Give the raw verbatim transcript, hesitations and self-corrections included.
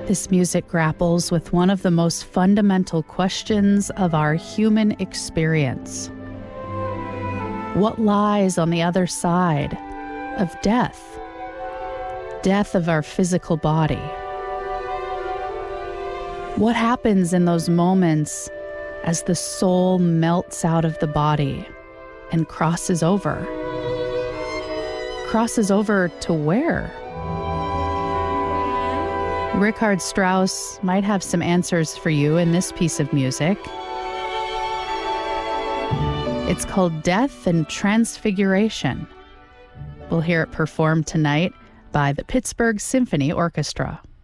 This music grapples with one of the most fundamental questions of our human experience. What lies on the other side of death? Death of our physical body. What happens in those moments as the soul melts out of the body and crosses over? Crosses over to where? Richard Strauss might have some answers for you in this piece of music. It's called Death and Transfiguration. We'll hear it performed tonight by the Pittsburgh Symphony Orchestra.